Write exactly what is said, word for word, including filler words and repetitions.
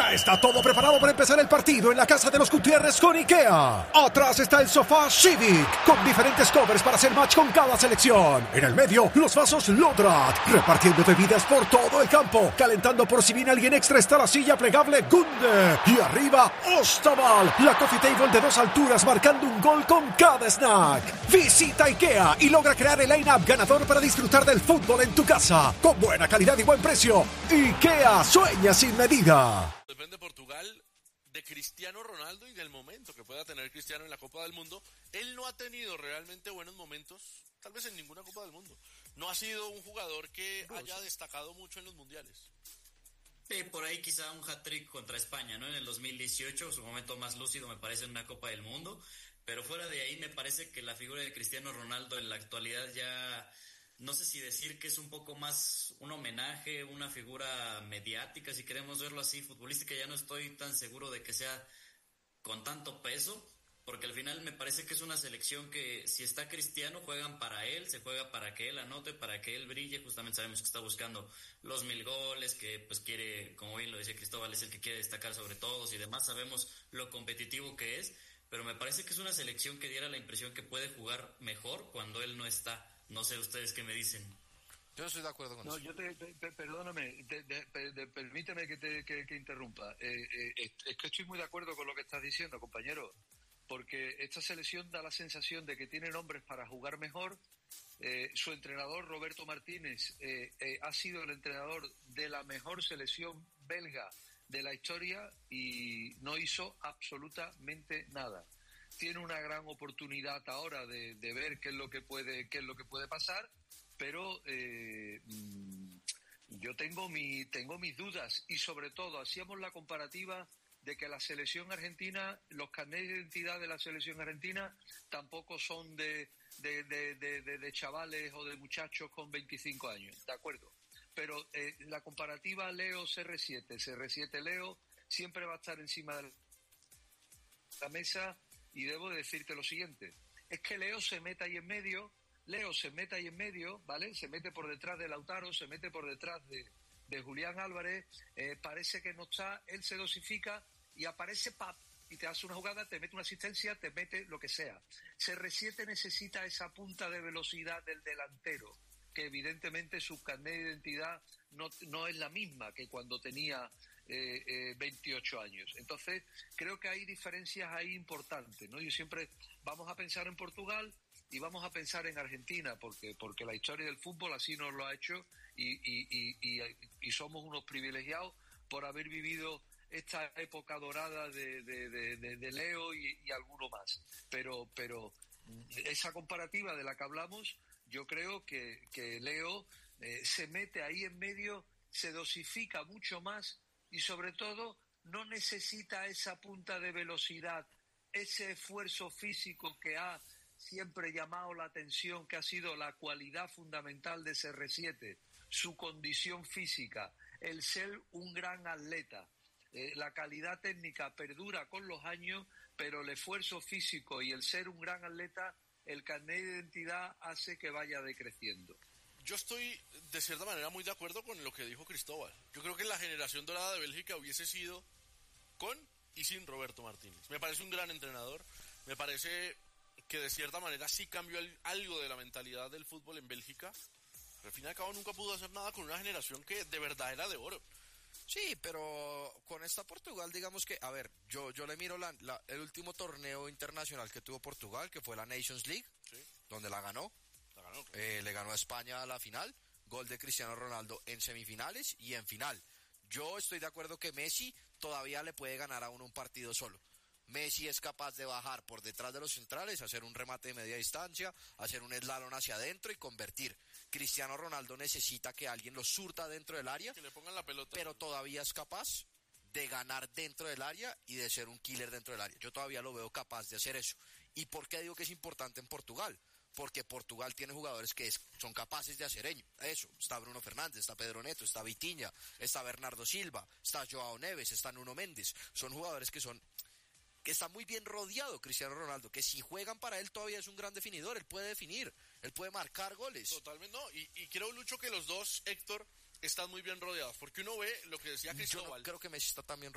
Ya está todo preparado para empezar el partido en la casa de los Gutiérrez con IKEA. Atrás está el sofá Civic, con diferentes covers para hacer match con cada selección. En el medio, los vasos Lodrat, repartiendo bebidas por todo el campo. Calentando por si viene alguien extra está la silla plegable Gunde. Y arriba, Ostaval, la coffee table de dos alturas marcando un gol con cada snack. Visita IKEA y logra crear el line-up ganador para disfrutar del fútbol en tu casa. Con buena calidad y buen precio. IKEA, sueña sin medida. Depende de Portugal, de Cristiano Ronaldo y del momento que pueda tener Cristiano en la Copa del Mundo. Él no ha tenido realmente buenos momentos, tal vez en ninguna Copa del Mundo. No ha sido un jugador que haya destacado mucho en los mundiales. Sí, por ahí quizá un hat-trick contra España, ¿no? En el dos mil dieciocho, su momento más lúcido me parece en una Copa del Mundo. Pero fuera de ahí me parece que la figura de Cristiano Ronaldo en la actualidad ya... No sé si decir que es un poco más un homenaje, una figura mediática, si queremos verlo así, futbolística, ya no estoy tan seguro de que sea con tanto peso, porque al final me parece que es una selección que si está Cristiano juegan para él, se juega para que él anote, para que él brille, justamente sabemos que está buscando los mil goles, que pues quiere, como bien lo decía Cristóbal, es el que quiere destacar sobre todos y demás, sabemos lo competitivo que es, pero me parece que es una selección que diera la impresión que puede jugar mejor cuando él no está. No sé ustedes qué me dicen. Yo estoy de acuerdo con no, eso. Yo te, te, perdóname, te, te, te, permíteme que te que, que interrumpa. Eh, eh, es que estoy muy de acuerdo con lo que estás diciendo, compañero, porque esta selección da la sensación de que tiene hombres para jugar mejor. Eh, su entrenador, Roberto Martínez, eh, eh, ha sido el entrenador de la mejor selección belga de la historia y no hizo absolutamente nada. Tiene una gran oportunidad ahora de, de ver qué es lo que puede qué es lo que puede pasar, pero eh, yo tengo mi tengo mis dudas y sobre todo hacíamos la comparativa de que la selección argentina, los carnets de identidad de la selección argentina tampoco son de de, de, de, de, de chavales o de muchachos con veinticinco años, de acuerdo, pero eh, la comparativa Leo C R siete, C R siete Leo siempre va a estar encima de la mesa. Y debo decirte lo siguiente, es que Leo se mete ahí en medio, Leo se mete ahí en medio, ¿vale? Se mete por detrás de Lautaro, se mete por detrás de, de Julián Álvarez, eh, parece que no está, él se dosifica y aparece pap, y te hace una jugada, te mete una asistencia, te mete lo que sea. C R siete necesita esa punta de velocidad del delantero, que evidentemente su carnet de identidad no, no es la misma que cuando tenía... Eh, eh, veintiocho años. Entonces, creo que hay diferencias ahí importantes, ¿no? Yo siempre vamos a pensar en Portugal y vamos a pensar en Argentina, porque porque la historia del fútbol así nos lo ha hecho y, y, y, y, y somos unos privilegiados por haber vivido esta época dorada de, de, de, de, de Leo y, y alguno más. Pero, pero esa comparativa de la que hablamos, yo creo que, que Leo eh, se mete ahí en medio, se dosifica mucho más y sobre todo no necesita esa punta de velocidad, ese esfuerzo físico que ha siempre llamado la atención, que ha sido la cualidad fundamental de C R siete, su condición física, el ser un gran atleta. Eh, la calidad técnica perdura con los años, pero el esfuerzo físico y el ser un gran atleta, el carnet de identidad hace que vaya decreciendo. Yo estoy, de cierta manera, muy de acuerdo con lo que dijo Cristóbal. Yo creo que la generación dorada de Bélgica hubiese sido con y sin Roberto Martínez. Me parece un gran entrenador. Me parece que, de cierta manera, sí cambió el, algo de la mentalidad del fútbol en Bélgica. Pero, al fin y al cabo, nunca pudo hacer nada con una generación que de verdad era de oro. Sí, pero con esta Portugal, digamos que, a ver, yo yo le miro la, la, el último torneo internacional que tuvo Portugal, que fue la Nations League, Sí. donde la ganó. Eh, le ganó a España a la final, gol de Cristiano Ronaldo en semifinales y en final. Yo estoy de acuerdo que Messi todavía le puede ganar a uno un partido solo. Messi es capaz de bajar por detrás de los centrales, hacer un remate de media distancia, hacer un slalom hacia adentro y convertir. Cristiano Ronaldo necesita que alguien lo surta dentro del área, que le pongan la pelota, pero todavía es capaz de ganar dentro del área y de ser un killer dentro del área. Yo todavía lo veo capaz de hacer eso. ¿Y por qué digo que es importante en Portugal? Porque Portugal tiene jugadores que es, son capaces de hacer eso. Está Bruno Fernández, está Pedro Neto, está Vitinha, está Bernardo Silva, está Joao Neves, está Nuno Méndez. Son jugadores que son que está muy bien rodeado Cristiano Ronaldo, que si juegan para él todavía es un gran definidor, él puede definir, él puede marcar goles. Totalmente, no, y, y creo, Lucho, que los dos, Héctor, están muy bien rodeados, porque uno ve lo que decía Cristóbal. Yo no creo que Messi está tan bien